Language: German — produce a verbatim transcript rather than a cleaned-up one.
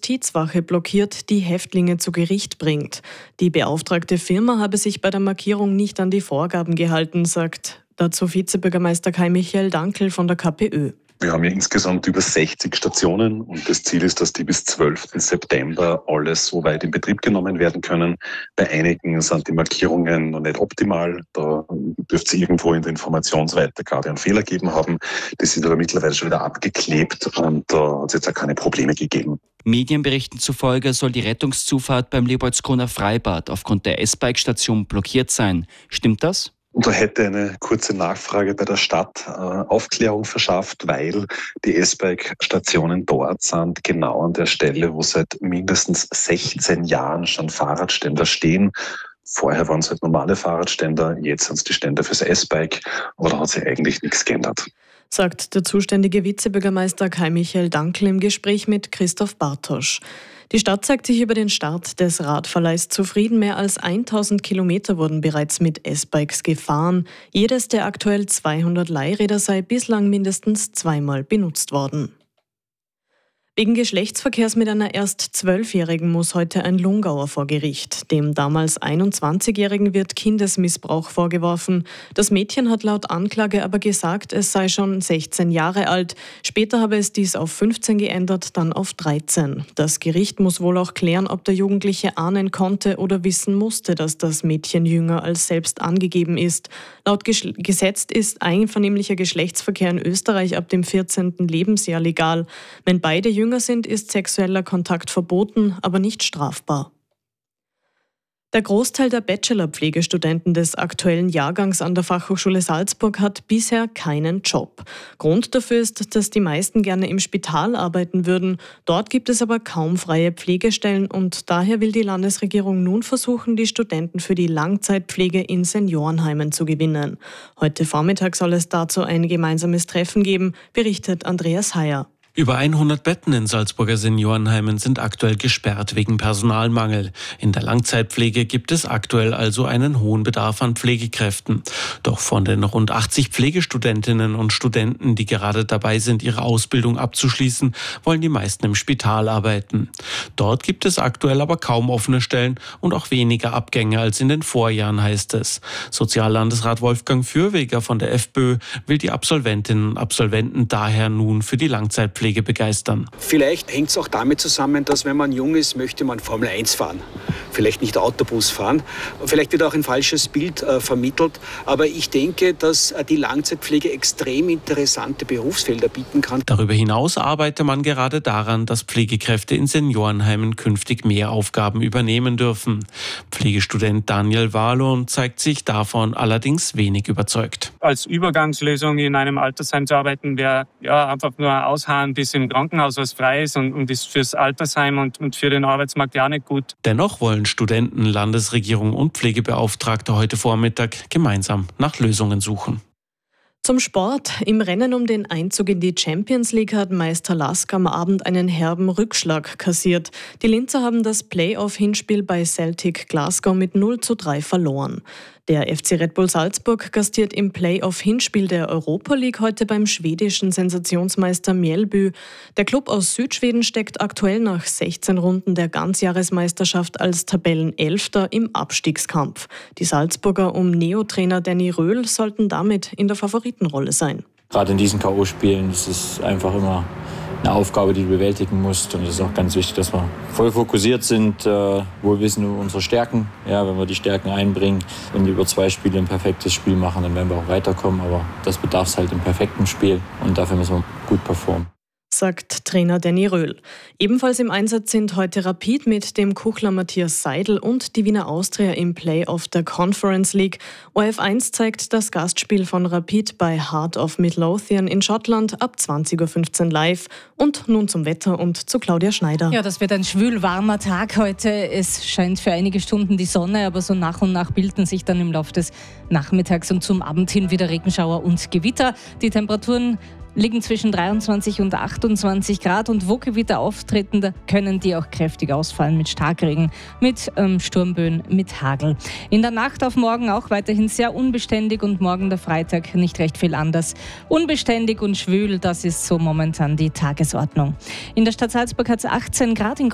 Justizwache blockiert, die Häftlinge zu Gericht bringt. Die beauftragte Firma habe sich bei der Markierung nicht an die Vorgaben gehalten, sagt dazu Vizebürgermeister Kai-Michael Dankl von der KPÖ. Wir haben ja insgesamt über sechzig Stationen und das Ziel ist, dass die bis zwölften September alles so weit in Betrieb genommen werden können. Bei einigen sind die Markierungen noch nicht optimal. Da dürfte es irgendwo in der Informationsweitergabe einen Fehler gegeben haben. Die sind aber mittlerweile schon wieder abgeklebt und da hat es jetzt auch keine Probleme gegeben. Medienberichten zufolge soll die Rettungszufahrt beim Leopoldskroner Freibad aufgrund der S-Bike-Station blockiert sein. Stimmt das? Und da hätte eine kurze Nachfrage bei der Stadt äh, Aufklärung verschafft, weil die S-Bike-Stationen dort sind genau an der Stelle, wo seit mindestens sechzehn Jahren schon Fahrradständer stehen. Vorher waren es halt normale Fahrradständer, jetzt sind es die Ständer fürs S-Bike, aber da hat sich eigentlich nichts geändert. Sagt der zuständige Vizebürgermeister Kai-Michael Dankl im Gespräch mit Christoph Bartosch. Die Stadt zeigt sich über den Start des Radverleihs zufrieden. Mehr als tausend Kilometer wurden bereits mit S-Bikes gefahren. Jedes der aktuell zweihundert Leihräder sei bislang mindestens zweimal benutzt worden. Wegen Geschlechtsverkehrs mit einer erst Zwölfjährigen muss heute ein Lungauer vor Gericht. Dem damals einundzwanzigjährigen wird Kindesmissbrauch vorgeworfen. Das Mädchen hat laut Anklage aber gesagt, es sei schon sechzehn Jahre alt. Später habe es dies auf fünfzehn geändert, dann auf dreizehn. Das Gericht muss wohl auch klären, ob der Jugendliche ahnen konnte oder wissen musste, dass das Mädchen jünger als selbst angegeben ist. Laut Ges- Gesetz ist einvernehmlicher Geschlechtsverkehr in Österreich ab dem vierzehnten Lebensjahr legal. Wenn beide jünger sind, ist sexueller Kontakt verboten, aber nicht strafbar. Der Großteil der Bachelor-Pflegestudenten des aktuellen Jahrgangs an der Fachhochschule Salzburg hat bisher keinen Job. Grund dafür ist, dass die meisten gerne im Spital arbeiten würden. Dort gibt es aber kaum freie Pflegestellen und daher will die Landesregierung nun versuchen, die Studenten für die Langzeitpflege in Seniorenheimen zu gewinnen. Heute Vormittag soll es dazu ein gemeinsames Treffen geben, berichtet Andreas Heyer. Über hundert Betten in Salzburger Seniorenheimen sind aktuell gesperrt wegen Personalmangel. In der Langzeitpflege gibt es aktuell also einen hohen Bedarf an Pflegekräften. Doch von den rund achtzig Pflegestudentinnen und Studenten, die gerade dabei sind, ihre Ausbildung abzuschließen, wollen die meisten im Spital arbeiten. Dort gibt es aktuell aber kaum offene Stellen und auch weniger Abgänge als in den Vorjahren, heißt es. Soziallandesrat Wolfgang Fürweger von der FPÖ will die Absolventinnen und Absolventen daher nun für die Langzeitpflege begeistern. Vielleicht hängt es auch damit zusammen, dass wenn man jung ist, möchte man Formel eins fahren. Vielleicht nicht Autobus fahren. Vielleicht wird auch ein falsches Bild äh, vermittelt. Aber ich denke, dass äh, die Langzeitpflege extrem interessante Berufsfelder bieten kann. Darüber hinaus arbeite man gerade daran, dass Pflegekräfte in Seniorenheimen künftig mehr Aufgaben übernehmen dürfen. Pflegestudent Daniel Wahlon zeigt sich davon allerdings wenig überzeugt. Als Übergangslösung in einem Altersheim zu arbeiten, wäre ja einfach nur ausharren, bis im Krankenhaus was frei ist und, und ist fürs Altersheim und, und für den Arbeitsmarkt ja nicht gut. Dennoch wollen Studenten, Landesregierung und Pflegebeauftragte heute Vormittag gemeinsam nach Lösungen suchen. Zum Sport. Im Rennen um den Einzug in die Champions League hat Meister Lask am Abend einen herben Rückschlag kassiert. Die Linzer haben das Playoff-Hinspiel bei Celtic Glasgow mit null zu drei verloren. Der F C Red Bull Salzburg gastiert im Playoff-Hinspiel der Europa League heute beim schwedischen Sensationsmeister Mjällby. Der Klub aus Südschweden steckt aktuell nach sechzehn Runden der Ganzjahresmeisterschaft als Tabellenelfter im Abstiegskampf. Die Salzburger um Neo-Trainer Danny Röhl sollten damit in der Favoritenrolle sein. Gerade in diesen K O-Spielen ist es einfach immer eine Aufgabe, die du bewältigen musst. Und es ist auch ganz wichtig, dass wir voll fokussiert sind, äh, wohl wissen wir unsere Stärken. Ja, wenn wir die Stärken einbringen und über zwei Spiele ein perfektes Spiel machen, dann werden wir auch weiterkommen. Aber das bedarf es halt im perfekten Spiel und dafür müssen wir gut performen. Sagt Trainer Danny Röhl. Ebenfalls im Einsatz sind heute Rapid mit dem Kuchler Matthias Seidel und die Wiener Austria im Playoff der Conference League. O R F eins zeigt das Gastspiel von Rapid bei Heart of Midlothian in Schottland ab zwanzig Uhr fünfzehn live. Und nun zum Wetter und zu Claudia Schneider. Ja, das wird ein schwül warmer Tag heute. Es scheint für einige Stunden die Sonne, aber so nach und nach bilden sich dann im Laufe des Nachmittags und zum Abend hin wieder Regenschauer und Gewitter. Die Temperaturen liegen zwischen dreiundzwanzig und achtundzwanzig Grad und wo Gewitter auftreten, da können die auch kräftig ausfallen mit Starkregen, mit ähm, Sturmböen, mit Hagel. In der Nacht auf morgen auch weiterhin sehr unbeständig und morgen der Freitag nicht recht viel anders. Unbeständig und schwül, das ist so momentan die Tagesordnung. In der Stadt Salzburg hat es achtzehn Grad in